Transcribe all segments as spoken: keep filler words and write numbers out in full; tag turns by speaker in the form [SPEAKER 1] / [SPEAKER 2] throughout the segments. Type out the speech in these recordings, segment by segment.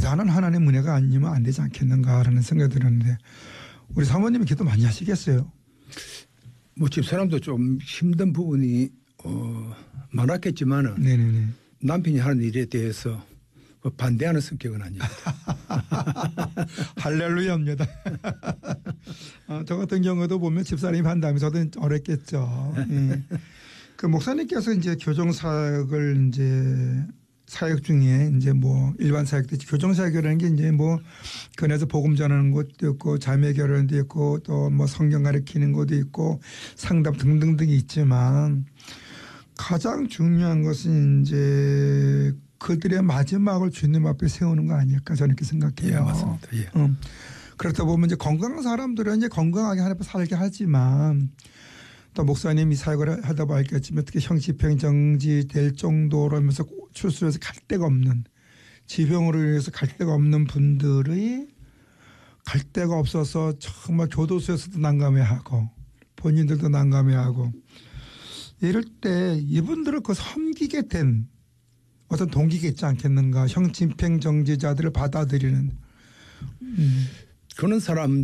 [SPEAKER 1] 무한한 하나님의 은혜가 아니면 안 되지 않겠는가라는 생각이 들었는데 우리 사모님이 기도 많이 하시겠어요?
[SPEAKER 2] 뭐 집사람도 좀 힘든 부분이 어, 많았겠지만은
[SPEAKER 1] 네네네.
[SPEAKER 2] 남편이 하는 일에 대해서 반대하는 성격은 아닙니다.
[SPEAKER 1] 할렐루야입니다. 어, 저 같은 경우도 보면 집사람이 한다면 저도 어렵겠죠. 예. 그 목사님께서 이제 교정 사역을 이제 사역 중에 이제 뭐 일반 사역도 교정 사역이라는 게 이제 뭐 근해서 복음 전하는 것도 있고 자매 결혼도 있고 또 뭐 성경 가르치는 것도 있고 상담 등등등이 있지만 가장 중요한 것은 이제 그들의 마지막을 주님 앞에 세우는 거 아닐까 저는 이렇게 생각해요.
[SPEAKER 2] 예, 맞습니다. 예.
[SPEAKER 1] 음. 그렇다 보면 이제 건강한 사람들은 이제 건강하게 하나님 앞에 살게 하지만 또 목사님이 사역을 하다 보면 알겠지만 특히 형집행정지 될 정도로 하면서 출소해서 갈 데가 없는 지병으로 인해서 갈 데가 없는 분들의 갈 데가 없어서 정말 교도소에서도 난감해하고 본인들도 난감해하고 이럴 때 이분들을 그 섬기게 된 어떤 동기가 있지 않겠는가. 형집행정지자들을 받아들이는. 음.
[SPEAKER 2] 그런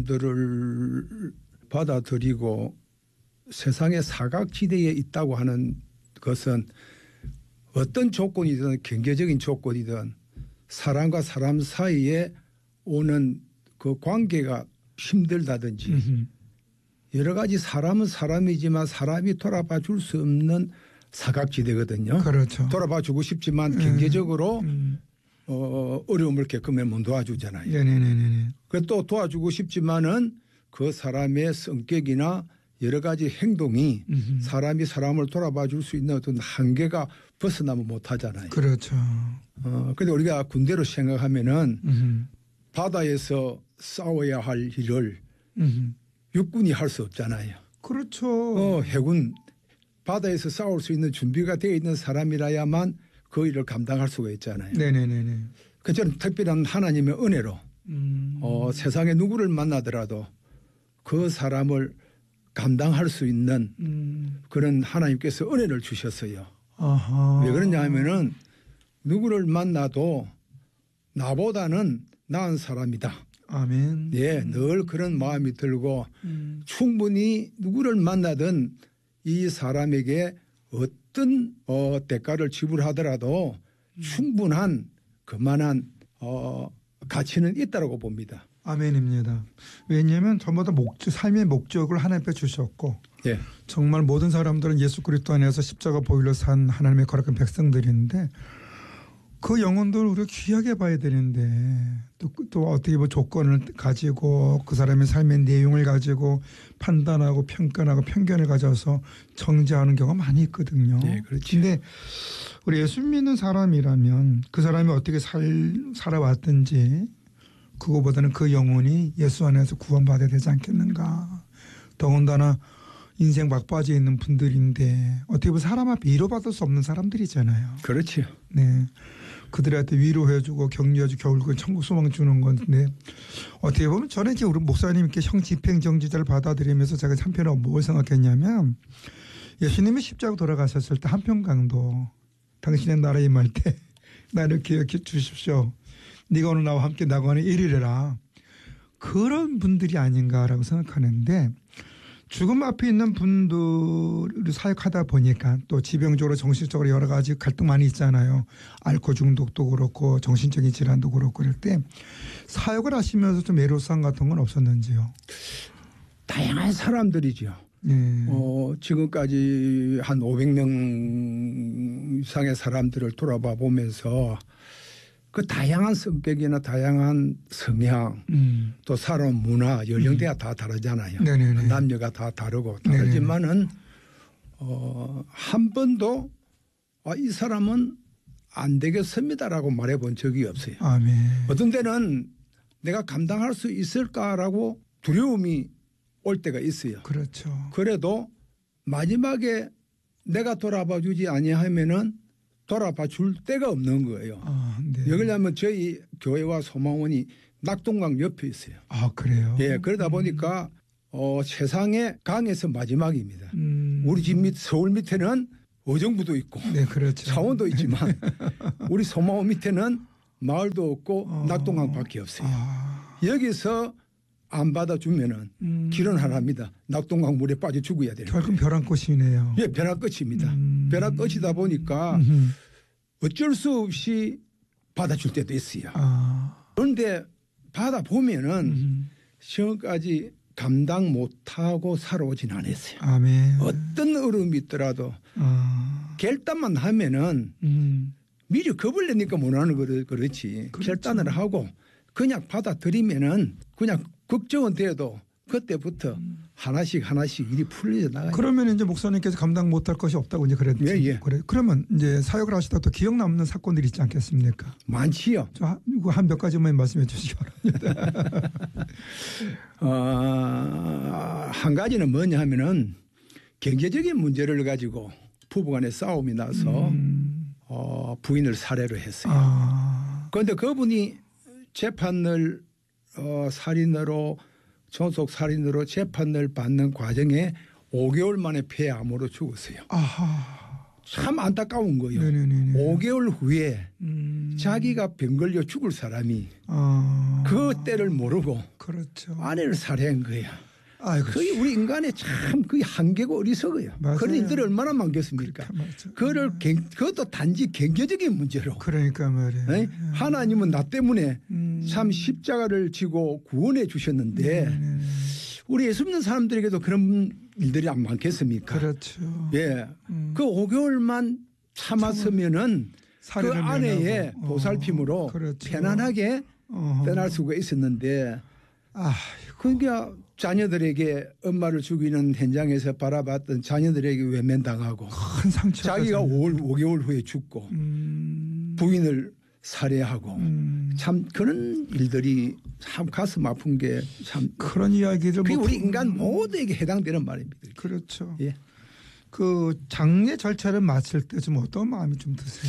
[SPEAKER 2] 사람들을 받아들이고 세상의 사각지대에 있다고 하는 것은 어떤 조건이든 경제적인 조건이든 사람과 사람 사이에 오는 그 관계가 힘들다든지
[SPEAKER 1] 음흠.
[SPEAKER 2] 여러 가지 사람은 사람이지만 사람이 돌아봐 줄 수 없는 사각지대거든요.
[SPEAKER 1] 그렇죠.
[SPEAKER 2] 돌아봐 주고 싶지만 경제적으로
[SPEAKER 1] 음.
[SPEAKER 2] 어, 어려움을 겪으면 못 도와주잖아요.
[SPEAKER 1] 네네네네.
[SPEAKER 2] 또 도와주고 싶지만은 그 사람의 성격이나 여러 가지 행동이
[SPEAKER 1] 음흠.
[SPEAKER 2] 사람이 사람을 돌아봐 줄 수 있는 어떤 한계가 벗어나면 못 하잖아요.
[SPEAKER 1] 그렇죠.
[SPEAKER 2] 어, 근데 우리가 군대로 생각하면은
[SPEAKER 1] 음흠.
[SPEAKER 2] 바다에서 싸워야 할 일을
[SPEAKER 1] 음흠.
[SPEAKER 2] 육군이 할 수 없잖아요.
[SPEAKER 1] 그렇죠.
[SPEAKER 2] 어, 해군 바다에서 싸울 수 있는 준비가 되어 있는 사람이라야만 그 일을 감당할 수가 있잖아요.
[SPEAKER 1] 네네네네.
[SPEAKER 2] 그 저는 특별한 하나님의 은혜로
[SPEAKER 1] 음.
[SPEAKER 2] 어, 세상에 누구를 만나더라도 그 사람을 감당할 수 있는
[SPEAKER 1] 음.
[SPEAKER 2] 그런 하나님께서 은혜를 주셨어요.
[SPEAKER 1] 아하.
[SPEAKER 2] 왜 그러냐 하면은 누구를 만나도 나보다는 나은 사람이다.
[SPEAKER 1] 아멘.
[SPEAKER 2] 예,
[SPEAKER 1] 음.
[SPEAKER 2] 늘 그런 마음이 들고
[SPEAKER 1] 음.
[SPEAKER 2] 충분히 누구를 만나든 이 사람에게 어떤 어, 대가를 지불하더라도 음. 충분한 그만한 어, 가치는 있다고 봅니다.
[SPEAKER 1] 아멘입니다. 왜냐하면 전부 다 목적, 삶의 목적을 하나님께 주셨고
[SPEAKER 2] 예.
[SPEAKER 1] 정말 모든 사람들은 예수 그리스도 안에서 십자가 보혈로 산 하나님의 거룩한 백성들인데 그 영혼들을 우리가 귀하게 봐야 되는데 또, 또 어떻게 뭐 조건을 가지고 그 사람의 삶의 내용을 가지고 판단하고 평가하고 편견을 가져서 정죄하는 경우가 많이 있거든요.
[SPEAKER 2] 네, 그렇죠.
[SPEAKER 1] 근데 우리 예수 믿는 사람이라면 그 사람이 어떻게 살, 살아왔든지 그거보다는 그 영혼이 예수 안에서 구원받아야 되지 않겠는가. 더군다나 인생 막바지에 있는 분들인데 어떻게 보면 사람 앞에 위로받을 수 없는 사람들이잖아요.
[SPEAKER 2] 그렇죠.
[SPEAKER 1] 네. 그들한테 위로해주고 격려해주고 결국은 천국 소망 주는 건데 어떻게 보면 저는 이제 우리 목사님께 형집행정지자를 받아들이면서 제가 한편으로 뭘 생각했냐면 예수님이 십자가 돌아가셨을 때 한평강도 당신의 나라에 임할 때 나를 기억해 주십시오. 네가 오늘 나와 함께 나가는 일이래라. 그런 분들이 아닌가라고 생각하는데 죽음 앞에 있는 분들을 사역하다 보니까 또 지병적으로 정신적으로 여러 가지 갈등 많이 있잖아요. 알코올 중독도 그렇고 정신적인 질환도 그렇고 그럴 때 사역을 하시면서 좀 애로사항 같은 건 없었는지요?
[SPEAKER 2] 다양한 사람들이죠.
[SPEAKER 1] 네.
[SPEAKER 2] 어, 지금까지 한 오백 명 이상의 사람들을 돌아봐 보면서 그 다양한 성격이나 다양한 성향
[SPEAKER 1] 음.
[SPEAKER 2] 또 살아온 문화 연령대가 음. 다 다르잖아요.
[SPEAKER 1] 네네네.
[SPEAKER 2] 남녀가 다 다르고 다르지만은 어, 한 번도 아, 이 사람은 안 되겠습니다라고 말해본 적이 없어요.
[SPEAKER 1] 아멘.
[SPEAKER 2] 어떤 때는 내가 감당할 수 있을까라고 두려움이 올 때가 있어요.
[SPEAKER 1] 그렇죠.
[SPEAKER 2] 그래도 마지막에 내가 돌아봐 주지 아니하면은 돌아봐 줄 데가 없는 거예요.
[SPEAKER 1] 아, 네.
[SPEAKER 2] 왜 그러냐면 저희 교회와 소망원이 낙동강 옆에 있어요.
[SPEAKER 1] 아, 그래요?
[SPEAKER 2] 예, 그러다 보니까 어, 세상의 강에서 마지막입니다.
[SPEAKER 1] 음.
[SPEAKER 2] 우리 집 밑, 서울 밑에는 어정부도 있고
[SPEAKER 1] 네, 그렇죠.
[SPEAKER 2] 창원도 있지만 우리 소망원 밑에는 마을도 없고
[SPEAKER 1] 어.
[SPEAKER 2] 낙동강밖에 없어요.
[SPEAKER 1] 아.
[SPEAKER 2] 여기서 안 받아주면은
[SPEAKER 1] 음.
[SPEAKER 2] 길은 하나입니다. 낙동강 물에 빠져 죽어야 돼요.
[SPEAKER 1] 결국 벼랑 끝이네요.
[SPEAKER 2] 예, 벼락 끝입니다.
[SPEAKER 1] 음.
[SPEAKER 2] 벼락 끝이다 보니까
[SPEAKER 1] 음흠.
[SPEAKER 2] 어쩔 수 없이 받아줄 때도 있어요.
[SPEAKER 1] 아.
[SPEAKER 2] 그런데 받아보면은
[SPEAKER 1] 음.
[SPEAKER 2] 지금까지 감당 못하고 살아오진 않았어요.
[SPEAKER 1] 아멘.
[SPEAKER 2] 어떤 어려움이 있더라도
[SPEAKER 1] 아.
[SPEAKER 2] 결단만 하면은
[SPEAKER 1] 음.
[SPEAKER 2] 미리 겁을 내니까 못하는 거를 그렇지.
[SPEAKER 1] 그렇죠.
[SPEAKER 2] 결단을 하고 그냥 받아들이면은 그냥 걱정은 돼도 그때부터
[SPEAKER 1] 음.
[SPEAKER 2] 하나씩 하나씩 일이 풀려져 나가요.
[SPEAKER 1] 그러면 이제 목사님께서 감당 못할 것이 없다고 이제 그랬죠.
[SPEAKER 2] 예, 예.
[SPEAKER 1] 그래. 그러면 이제 사역을 하시다 또 기억 남는 사건들이 있지 않겠습니까?
[SPEAKER 2] 많지요.
[SPEAKER 1] 한 몇 가지만 말씀해 주시기 바랍니다.
[SPEAKER 2] 어, 한 가지는 뭐냐 하면은 경제적인 문제를 가지고 부부간에 싸움이 나서
[SPEAKER 1] 음.
[SPEAKER 2] 어, 부인을 살해를 했어요.
[SPEAKER 1] 아.
[SPEAKER 2] 그런데 그분이 재판을 어, 살인으로 전속 살인으로 재판을 받는 과정에 오 개월 만에 폐암으로 죽었어요.
[SPEAKER 1] 아하.
[SPEAKER 2] 참 안타까운 거예요.
[SPEAKER 1] 네네네네.
[SPEAKER 2] 오 개월 후에
[SPEAKER 1] 음.
[SPEAKER 2] 자기가 병 걸려 죽을 사람이
[SPEAKER 1] 아.
[SPEAKER 2] 그 때를 모르고
[SPEAKER 1] 그렇죠.
[SPEAKER 2] 아내를 살해한 거야.
[SPEAKER 1] 아이고.
[SPEAKER 2] 그게 우리 인간의 참 그게 한계고 어리석어요.
[SPEAKER 1] 맞아요.
[SPEAKER 2] 그런 일들이 얼마나 많겠습니까?
[SPEAKER 1] 맞죠.
[SPEAKER 2] 그를 갱, 그것도 단지 경제적인 문제로.
[SPEAKER 1] 그러니까 말이에요.
[SPEAKER 2] 에? 하나님은 나 때문에
[SPEAKER 1] 음.
[SPEAKER 2] 참 십자가를 지고 구원해 주셨는데
[SPEAKER 1] 네네네.
[SPEAKER 2] 우리 예수 믿는 사람들에게도 그런 일들이 안 많겠습니까?
[SPEAKER 1] 그렇죠.
[SPEAKER 2] 예.
[SPEAKER 1] 음.
[SPEAKER 2] 그 오 개월만 참았으면은 그
[SPEAKER 1] 살해를
[SPEAKER 2] 아내의
[SPEAKER 1] 면하고.
[SPEAKER 2] 보살핌으로
[SPEAKER 1] 어, 그렇죠.
[SPEAKER 2] 편안하게
[SPEAKER 1] 어허.
[SPEAKER 2] 떠날 수가 있었는데
[SPEAKER 1] 아,
[SPEAKER 2] 그러니까 자녀들에게 엄마를 죽이는 현장에서 바라봤던 자녀들에게 외면당하고
[SPEAKER 1] 큰 상처가
[SPEAKER 2] 자기가
[SPEAKER 1] 좀-
[SPEAKER 2] 오 개월 후에 죽고
[SPEAKER 1] 음.
[SPEAKER 2] 부인을 살해하고
[SPEAKER 1] 음.
[SPEAKER 2] 참 그런 일들이 참 가슴 아픈 게 참
[SPEAKER 1] 그런 이야기들
[SPEAKER 2] 그게
[SPEAKER 1] 뭐
[SPEAKER 2] 우리
[SPEAKER 1] 부-
[SPEAKER 2] 인간 모두에게 해당되는 말입니다.
[SPEAKER 1] 그렇죠.
[SPEAKER 2] 예.
[SPEAKER 1] 그 장례 절차를 마칠 때 좀 어떤 마음이 좀 드세요?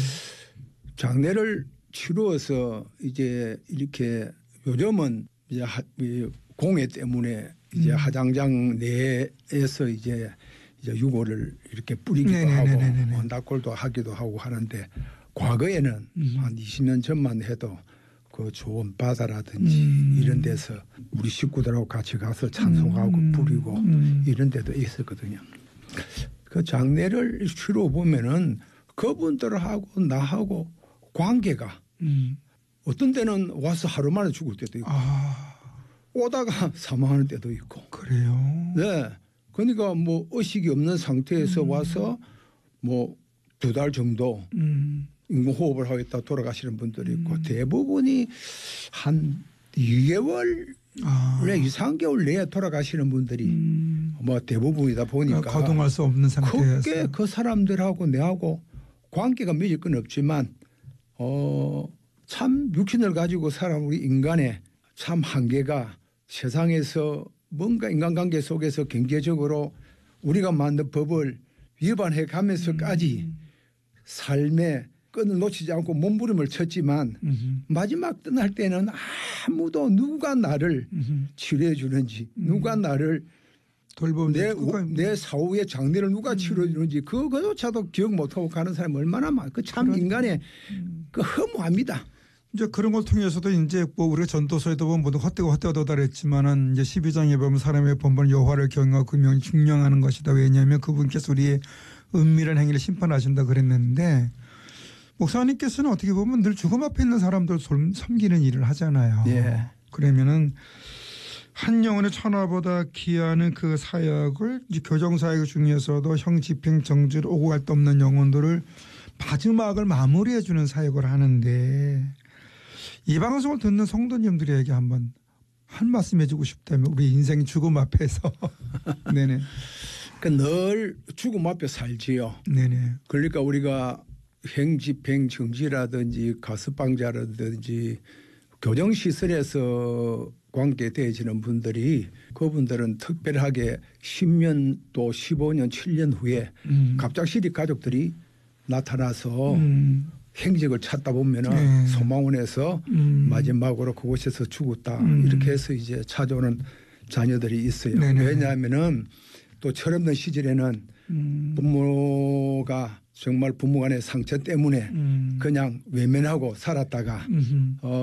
[SPEAKER 2] 장례를 치루어서 이제 이렇게 요즘은 이제 하, 이 공해 때문에 이제
[SPEAKER 1] 음.
[SPEAKER 2] 화장장 내에서 이제 이제 유골을 이렇게 뿌리기도
[SPEAKER 1] 네네네네네.
[SPEAKER 2] 하고 낙골도 하기도 하고 하는데 과거에는
[SPEAKER 1] 음.
[SPEAKER 2] 한 이십 년 전만 해도 그 좋은 바다라든지
[SPEAKER 1] 음.
[SPEAKER 2] 이런 데서 우리 식구들하고 같이 가서 찬송하고
[SPEAKER 1] 음.
[SPEAKER 2] 부리고
[SPEAKER 1] 음.
[SPEAKER 2] 이런 데도 있었거든요. 그 장례를 치러 보면은 그분들하고 나하고 관계가
[SPEAKER 1] 음.
[SPEAKER 2] 어떤 때는 와서 하루 만에 죽을 때도 있고
[SPEAKER 1] 아,
[SPEAKER 2] 오다가 사망하는 때도 있고.
[SPEAKER 1] 그래요.
[SPEAKER 2] 네. 그러니까 뭐 의식이 없는 상태에서
[SPEAKER 1] 음.
[SPEAKER 2] 와서 뭐 두 달 정도
[SPEAKER 1] 음.
[SPEAKER 2] 인공호흡을 하겠다 돌아가시는 분들이 있고
[SPEAKER 1] 음.
[SPEAKER 2] 대부분이 한 이 개월
[SPEAKER 1] 아.
[SPEAKER 2] 내 이, 삼 개월 내에 돌아가시는 분들이
[SPEAKER 1] 음.
[SPEAKER 2] 뭐 대부분이다 보니까
[SPEAKER 1] 그러니까 거동할 수 없는 상태에서.
[SPEAKER 2] 크게 그 사람들하고 내하고 관계가 맺을 건 없지만 어, 참 육신을 가지고 살아온 우리 인간의 참 한계가 세상에서 뭔가 인간관계 속에서 경제적으로 우리가 만든 법을 위반해 가면서까지
[SPEAKER 1] 음.
[SPEAKER 2] 삶의 끈을 놓치지 않고 몸부림을 쳤지만
[SPEAKER 1] 음흠.
[SPEAKER 2] 마지막 떠날 때는 아무도 누가 나를
[SPEAKER 1] 음흠.
[SPEAKER 2] 치료해 주는지
[SPEAKER 1] 음.
[SPEAKER 2] 누가 나를
[SPEAKER 1] 돌보는
[SPEAKER 2] 내,
[SPEAKER 1] 그거-
[SPEAKER 2] 우- 내 사후의 장례를 누가
[SPEAKER 1] 음.
[SPEAKER 2] 치료해 주는지 그거조차도 기억 못하고 가는 사람이 얼마나 많아. 그 참
[SPEAKER 1] 그런-
[SPEAKER 2] 인간의
[SPEAKER 1] 음.
[SPEAKER 2] 그 허무합니다.
[SPEAKER 1] 이제 그런 걸 통해서도 이제 뭐 우리가 전도서에도 보면 모두 헛되고 헛되고 도달했지만은 이제 십이 장에 보면 사람의 본번 여호와를 경외하고 그 명을 중령하는 것이다. 왜냐하면 그분께서 우리의 은밀한 행위를 심판하신다 그랬는데 목사님께서는 어떻게 보면 늘 죽음 앞에 있는 사람들 섬- 섬기는 일을 하잖아요.
[SPEAKER 2] 예.
[SPEAKER 1] 그러면은 한 영혼의 천하보다 귀하는 그 사역을 이제 교정사역 중에서도 형 집행 정지를 오고 갈 데 없는 영혼들을 마지막을 마무리해 주는 사역을 하는데 이 방송을 듣는 성도님들에게 한번 한 말씀 해주고 싶다면 우리 인생 죽음 앞에서 네네
[SPEAKER 2] 그 늘 죽음 앞에 살지요.
[SPEAKER 1] 네네
[SPEAKER 2] 그러니까 우리가 행집행 정지라든지 가스방자라든지 교정시설에서 관계되어지는 분들이 그분들은 특별하게 십 년 또 십오 년, 칠 년 후에
[SPEAKER 1] 음.
[SPEAKER 2] 갑작스레 가족들이 나타나서
[SPEAKER 1] 음.
[SPEAKER 2] 행적을 찾다 보면은
[SPEAKER 1] 네.
[SPEAKER 2] 소망원에서
[SPEAKER 1] 음.
[SPEAKER 2] 마지막으로 그곳에서 죽었다
[SPEAKER 1] 음.
[SPEAKER 2] 이렇게 해서 이제 찾아오는 자녀들이 있어요.
[SPEAKER 1] 네네.
[SPEAKER 2] 왜냐하면은 또 철없는 시절에는
[SPEAKER 1] 음.
[SPEAKER 2] 부모가 정말 부모 간의 상처 때문에
[SPEAKER 1] 음.
[SPEAKER 2] 그냥 외면하고 살았다가
[SPEAKER 1] 음흠.
[SPEAKER 2] 어,